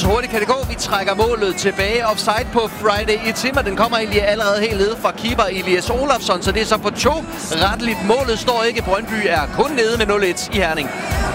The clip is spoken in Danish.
Så hurtigt kan det gå. Vi trækker målet tilbage. Offside på Friday i Timmer. Den kommer egentlig allerede helt nede fra keeper Elias Olafsson. Så det er så på 2 retteligt. Målet står ikke. Brøndby er kun nede med 0-1 i Herning.